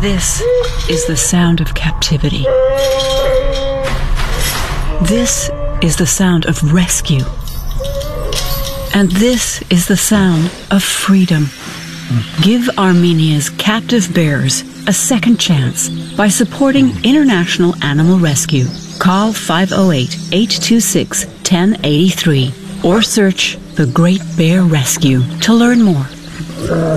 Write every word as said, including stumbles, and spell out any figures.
This is the sound of captivity. This is the sound of rescue. And this is the sound of freedom. Give Armenia's captive bears a second chance by supporting International Animal Rescue. Call five oh eight, eight two six, one oh eight three or search The Great Bear Rescue to learn more.